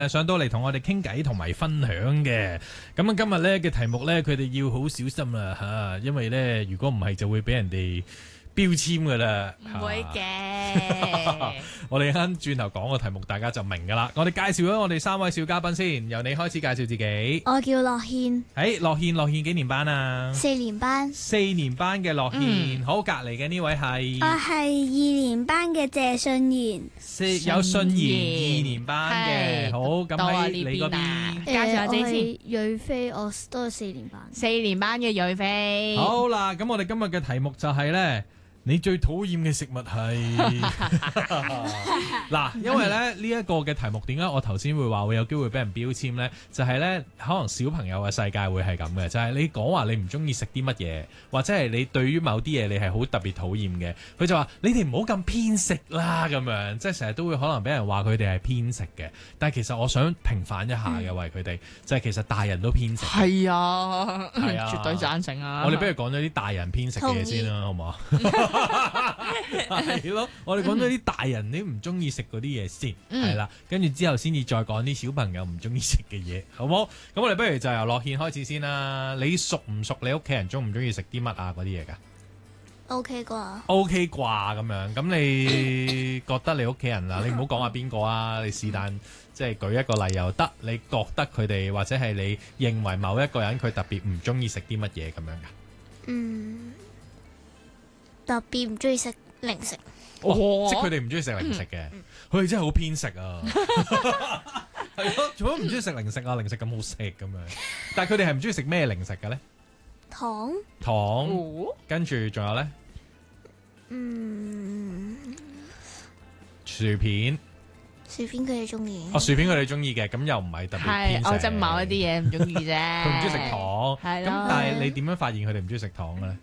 上到嚟同我哋傾偈同埋分享嘅。咁今日咧嘅題目咧，佢哋要好小心啦嚇，因為咧如果唔係就會俾人哋標籤噶啦， 唔會嘅。 我哋啱轉頭講個題目，大家就明噶啦。我哋介紹咗我哋3位小嘉賓先，由你開始介紹自己。 我叫樂憲， 樂憲幾年班啊 4年班。 4年班嘅樂憲，好，隔離嘅呢位係我係2年班嘅謝信賢。 有信賢2年班嘅， 係好，咁喺你嗰邊。 介紹下自己先。 瑞飛，我都係4年班。 4年班嘅瑞飛。 好啦，咁我哋今日嘅題目就係呢：你最討厭嘅食物係嗱，因為咧呢一個嘅題目點解我頭先會話會有機會俾人標籤呢？就係呢，可能小朋友嘅世界會係咁嘅，就係你講話你唔中意食啲乜嘢，或者係你對於某啲嘢你係好特別討厭嘅，佢就話你哋唔好咁偏食啦，咁樣即係成日都會可能俾人話佢哋係偏食嘅。但係其實我想平反一下嘅，為佢哋就係其實大人都偏食。 係啊， 係啊， 絕對贊成啊！ 我哋不如講咗啲大人偏食嘅嘢先啦，好唔好啊？係咯，我哋講咗啲大人你唔中意食嗰啲嘢先，係啦，跟住之後先至再講啲小朋友唔中意食嘅嘢，好唔好？咁我哋不如就由樂憲開始先啦。你熟唔熟你屋企人中唔中意食啲乜啊？嗰啲嘢噶 OK 啩 ？OK 啩咁樣。咁你覺得你屋企人啊？你唔好講下邊個啊？你是但即係舉一個例又得。你覺得佢哋或者係你認為某一個人佢特別唔中意食啲乜嘢咁樣噶？ 特別唔中意食零食。 即係佢哋唔中意食零食嘅，佢哋真係好偏食啊！係咯，做乜唔中意食零食啊？零食咁好食咁樣，但係佢哋係唔中意食咩零食嘅咧？ 糖。 跟住仲有咧？薯片。 薯片佢哋中意。 薯片佢哋中意嘅，咁又唔係特別偏食。 係，即係某一啲嘢唔中意啫。 佢唔中意食糖。 係咁但係你點樣發現佢哋唔中意食糖嘅咧？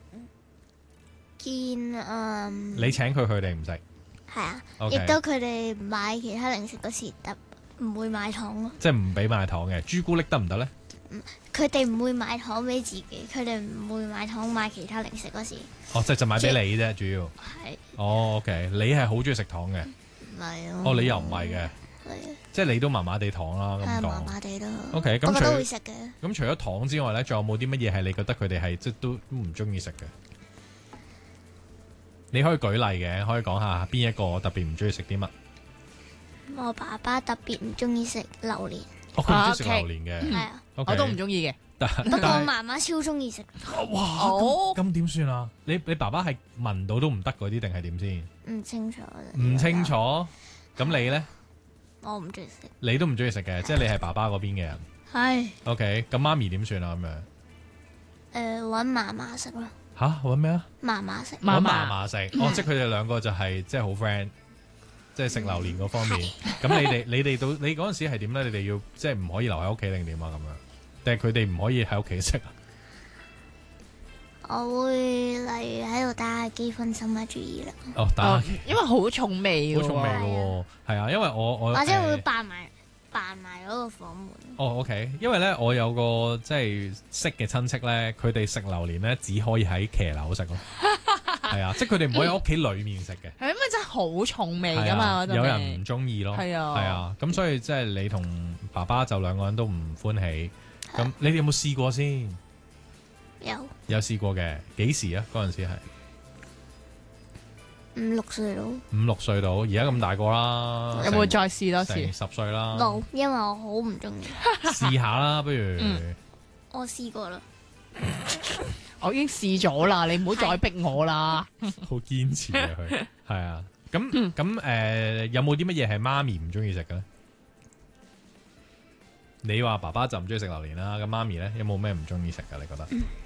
你請佢哋唔食。 係啊， OK 亦都佢哋買其他零食嗰時唔會買糖咯。 即係唔俾買糖嘅，朱古力得唔得咧？ 佢哋唔會買糖俾自己，佢哋唔會買糖買其他零食嗰時。 即係就買俾你啫，主要。 係。 OK，你係好中意食糖嘅。 唔係咯。 你又唔係嘅。即係你都麻麻地糖啦，咁講。 麻麻地咯。 OK， 咁我都會食嘅。 咁除咗糖之外咧，仲有冇啲乜嘢係你覺得佢哋係即都唔中意食嘅？你可以舉例嘅，可以講下邊一個特別唔中意食啲乜？ 我爸爸特別唔中意食榴蓮。 佢唔中意食榴蓮嘅。 係啊。 我都唔中意嘅。 不過我媽媽超中意食。 哇！咁點算啊？你爸爸係聞到都唔得嗰啲，定係點先？ 唔清楚。 唔清楚。咁你咧？ 我唔中意食。 你都唔中意食嘅，即係你係爸爸嗰邊嘅人。 係。 OK，咁媽咪點算啊？咁樣。 搵嫲嫲食咯。 吓？搵咩啊？ 嫲嫲食。 搵嫲嫲食。即係佢哋兩個就係即係好 friend，即係食榴蓮嗰方面。咁你哋到你嗰陣時係點咧？你哋要即係唔可以留喺屋企定點啊？咁樣，定係佢哋唔可以喺屋企食啊？ 我會例如喺度打下機分心下注意力。 打下機， 因為好重味嘅。 好重味嘅喎，係啊，因為我或者會扮埋嗰個房門。 OK，因為咧我有個即係識嘅親戚咧，佢哋食榴蓮咧只可以喺騎樓食咯，係啊，即係佢哋唔可以喺屋企裡面食嘅。 係因為真係好重味噶嘛， 有人唔中意咯， 係啊，咁所以即係你同爸爸就兩個人都唔歡喜。咁你哋有冇試過先？有試過嘅，幾時啊？嗰陣時係 5、6歲到。 5、6歲到，而家咁大個啦。 有冇再試多次 ？10歲啦。 冇，因為我好唔中意。 試下啦，不如。 我試過啦。 我已經試咗啦，你唔好再逼我啦。 好堅持嘅佢，係啊。咁有冇啲乜嘢係媽咪唔中意食嘅咧？你話爸爸就唔中意食榴蓮啦，咁媽咪咧有冇咩唔中意食噶？你覺得？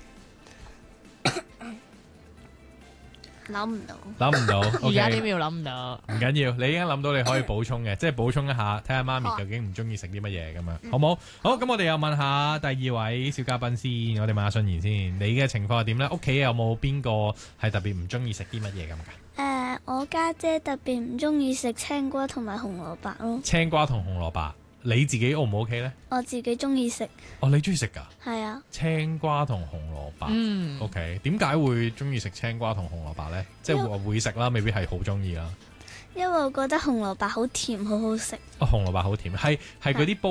諗唔到。 而家點要諗唔到？ 唔緊要，你已經諗到，你可以補充嘅，即係補充一下，睇下媽咪究竟唔中意食啲乜嘢咁樣，好冇？好，咁我哋又問下第2位小嘉賓先，我哋問下信賢先，你嘅情況係點咧？屋企有冇邊個係特別唔中意食啲乜嘢咁噶？ 我家姐特別唔中意食青瓜同埋紅蘿蔔咯。 青瓜同紅蘿蔔。你自己 O 唔 OK 咧？ 我自己中意食。 你中意食噶？ 係啊。 青瓜同紅蘿蔔。OK，點解會中意食青瓜同紅蘿蔔咧？即係會食啦，未必係好中意啦。 因為我覺得紅蘿蔔好甜，好好食。 哦，紅蘿蔔好甜，係嗰啲煲